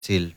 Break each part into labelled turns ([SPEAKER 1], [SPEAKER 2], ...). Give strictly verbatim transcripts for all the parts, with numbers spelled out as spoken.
[SPEAKER 1] Sí.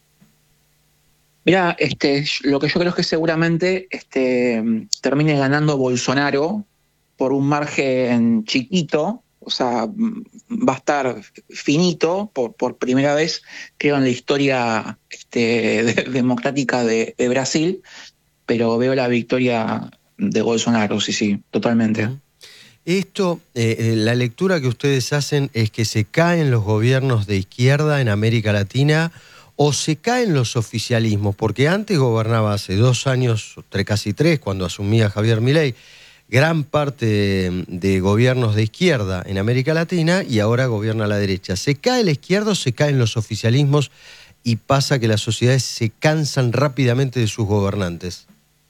[SPEAKER 2] Mirá, este, lo que yo creo es que seguramente este, termine ganando Bolsonaro por un margen chiquito, o sea, va a estar finito por, por primera vez, creo, en la historia este, de, democrática de, de Brasil, pero veo la victoria de Bolsonaro, sí, sí, totalmente.
[SPEAKER 1] Uh-huh. Esto, eh, la lectura que ustedes hacen es que se caen los gobiernos de izquierda en América Latina o se caen los oficialismos, porque antes gobernaba hace dos años, tres, casi tres, cuando asumía Javier Milei, gran parte de, de gobiernos de izquierda en América Latina y ahora gobierna la derecha. ¿Se cae la izquierda o se caen los oficialismos y pasa que las sociedades se cansan rápidamente de sus gobernantes?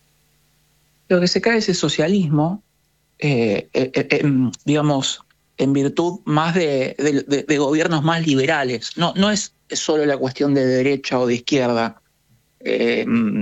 [SPEAKER 2] Lo que se cae es el socialismo, eh, eh, eh, digamos, en virtud más de, de, de gobiernos más liberales. No, no es solo la cuestión de derecha o de izquierda. Eh,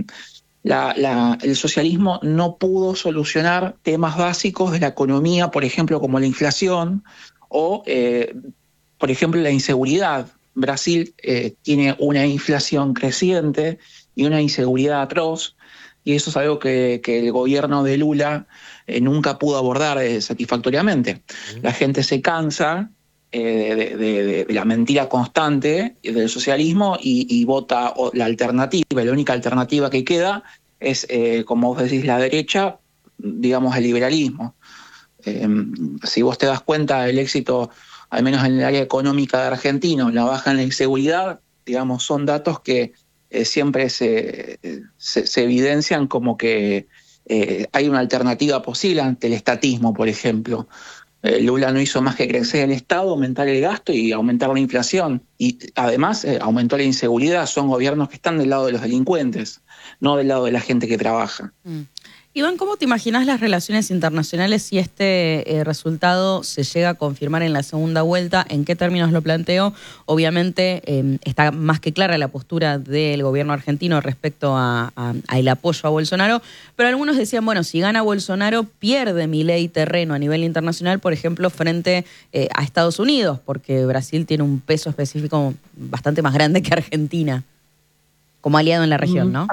[SPEAKER 2] la, la, el socialismo no pudo solucionar temas básicos de la economía, por ejemplo, como la inflación o, eh, por ejemplo, la inseguridad. Brasil eh, tiene una inflación creciente y una inseguridad atroz, y eso es algo que, que el gobierno de Lula eh, nunca pudo abordar eh, satisfactoriamente. Uh-huh. La gente se cansa eh, de, de, de, de la mentira constante del socialismo y, y vota la alternativa. La única alternativa que queda es, eh, como vos decís, la derecha, digamos, el liberalismo. Eh, si vos te das cuenta, el éxito, al menos en el área económica de Argentina, la baja en la inseguridad, digamos, son datos que eh, siempre se, se, se evidencian como que eh, hay una alternativa posible ante el estatismo, por ejemplo. Eh, Lula no hizo más que crecer el Estado, aumentar el gasto y aumentar la inflación. Y además eh, aumentó la inseguridad. Son gobiernos que están del lado de los delincuentes, no del lado de la gente que trabaja.
[SPEAKER 3] Mm. Iván, ¿cómo te imaginas las relaciones internacionales si este eh, resultado se llega a confirmar en la segunda vuelta? ¿En qué términos lo planteo? Obviamente eh, está más que clara la postura del gobierno argentino respecto a, a, a el apoyo a Bolsonaro, pero algunos decían, bueno, si gana Bolsonaro, pierde Milei terreno a nivel internacional, por ejemplo, frente eh, a Estados Unidos, porque Brasil tiene un peso específico bastante más grande que Argentina, como aliado en la región, ¿no?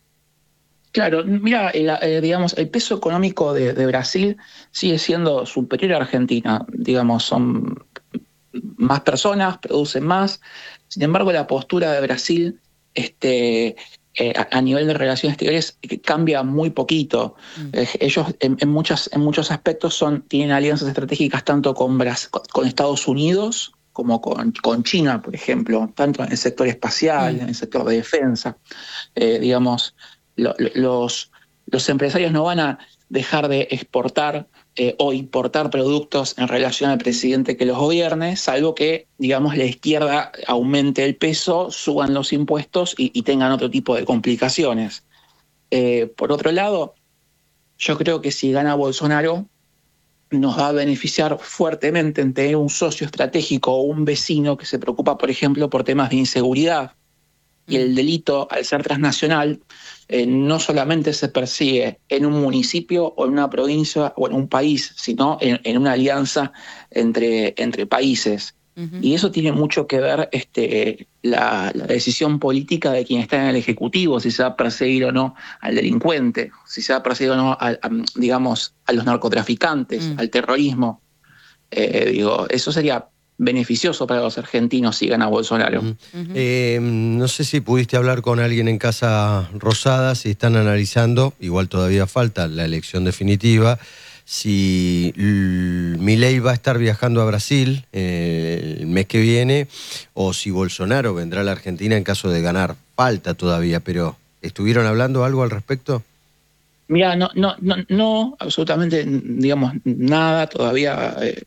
[SPEAKER 2] Claro, mira, el, eh, digamos, el peso económico de, de Brasil sigue siendo superior a Argentina. Digamos, son más personas, producen más. Sin embargo, la postura de Brasil este, eh, a, a nivel de relaciones exteriores cambia muy poquito. Mm. Eh, ellos en, en, muchas, en muchos aspectos son, tienen alianzas estratégicas tanto con, Brasil, con Estados Unidos como con, con China, por ejemplo, tanto en el sector espacial, mm. en el sector de defensa. Eh, digamos, Los, los empresarios no van a dejar de exportar eh, o importar productos en relación al presidente que los gobierne, salvo que, digamos, la izquierda aumente el peso, suban los impuestos y, y tengan otro tipo de complicaciones. Eh, por otro lado, yo creo que si gana Bolsonaro, nos va a beneficiar fuertemente en tener un socio estratégico o un vecino que se preocupa, por ejemplo, por temas de inseguridad. Y el delito, al ser transnacional, eh, no solamente se persigue en un municipio o en una provincia o en un país, sino en, en una alianza entre, entre países. Uh-huh. Y eso tiene mucho que ver este, la, la decisión política de quien está en el Ejecutivo, si se va a perseguir o no al delincuente, si se va a perseguir o no, a, a, digamos, a los narcotraficantes, uh-huh. al terrorismo. Eh, digo, eso sería beneficioso para los argentinos si gana Bolsonaro.
[SPEAKER 1] Uh-huh. Uh-huh. Eh, no sé si pudiste hablar con alguien en Casa Rosada, si están analizando, igual todavía falta la elección definitiva, si Milei va a estar viajando a Brasil eh, el mes que viene o si Bolsonaro vendrá a la Argentina en caso de ganar. Falta todavía, pero ¿estuvieron hablando algo al respecto?
[SPEAKER 2] Mira, no, no, no, no, absolutamente, digamos, nada todavía. Eh,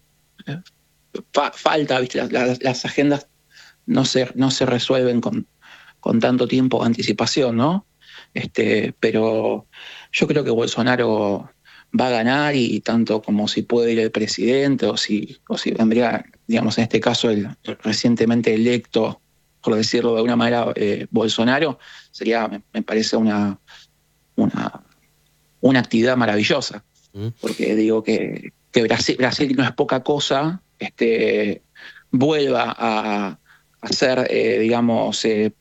[SPEAKER 2] Fa, falta, ¿viste? Las, las, las agendas no se, no se resuelven con, con tanto tiempo de anticipación, ¿no? Este, pero yo creo que Bolsonaro va a ganar y tanto como si puede ir el presidente o si, o si vendría, digamos, en este caso el, el recientemente electo, por decirlo de alguna manera, eh, Bolsonaro, sería, me, me parece, una, una, una actividad maravillosa. ¿Mm? Porque digo que, que Brasil, Brasil no es poca cosa. Este, vuelva a, hacer, eh, digamos, eh,